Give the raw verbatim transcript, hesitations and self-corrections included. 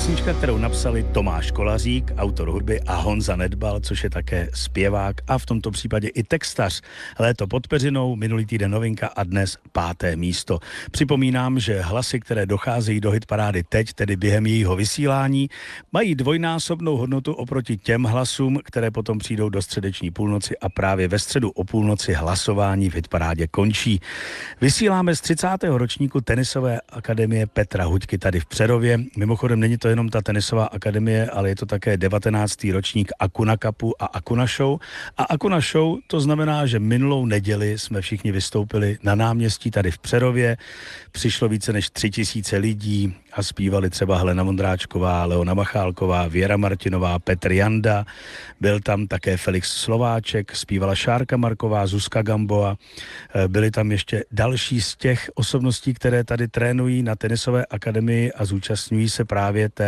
písnička, kterou napsali Tomáš Kolařík, autor hudby, a Honza Nedbal, což je také zpěvák a v tomto případě i textař. Léto pod peřinou, minulý týden novinka a dnes páté místo. Připomínám, že hlasy, které docházejí do hitparády teď, tedy během jejího vysílání, mají dvojnásobnou hodnotu oproti těm hlasům, které potom přijdou do středeční půlnoci a právě ve středu o půlnoci hlasování v hitparádě končí. Vysíláme z třicátého ročníku Tenisové akademie Petra Huďky tady v Přerově. Mimochodem není to jenom ta tenisová akademie, ale je to také devatenáctý ročník Akuna Cupu a Akuna Show. A Akuna Show to znamená, že minulou neděli jsme všichni vystoupili na náměstí tady v Přerově. Přišlo více než tři tisíce lidí a zpívali třeba Helena Vondráčková, Leona Machálková, Věra Martinová, Petr Janda. Byl tam také Felix Slováček, zpívala Šárka Marková, Zuzka Gamboa. Byli tam ještě další z těch osobností, které tady trénují na tenisové akademii a zúčastňují se právě té